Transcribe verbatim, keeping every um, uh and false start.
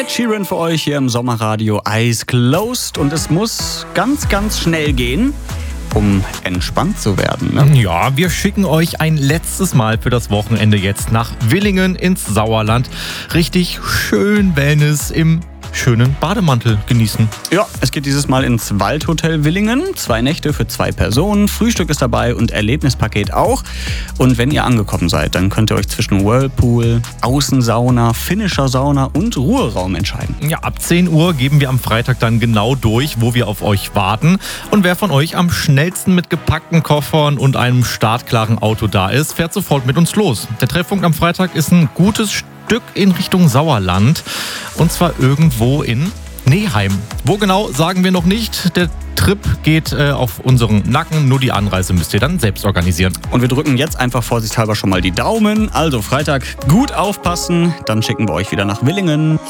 Ed Sheeran für euch hier im Sommerradio Eyes Closed. Und es muss ganz, ganz schnell gehen, um entspannt zu werden. Ne? Ja, wir schicken euch ein letztes Mal für das Wochenende jetzt nach Willingen ins Sauerland. Richtig schön Wellness im schönen Bademantel genießen. Ja, es geht dieses Mal ins Waldhotel Willingen. Zwei Nächte für zwei Personen. Frühstück ist dabei und Erlebnispaket auch. Und wenn ihr angekommen seid, dann könnt ihr euch zwischen Whirlpool, Außensauna, finnischer Sauna und Ruheraum entscheiden. Ja, ab zehn Uhr geben wir am Freitag dann genau durch, wo wir auf euch warten. Und wer von euch am schnellsten mit gepackten Koffern und einem startklaren Auto da ist, fährt sofort mit uns los. Der Treffpunkt am Freitag ist ein gutes Stück in Richtung Sauerland. Und zwar irgendwo in Neheim. Wo genau, sagen wir noch nicht. Der Trip geht äh, auf unseren Nacken. Nur die Anreise müsst ihr dann selbst organisieren. Und wir drücken jetzt einfach vorsichtshalber schon mal die Daumen. Also Freitag gut aufpassen. Dann schicken wir euch wieder nach Willingen.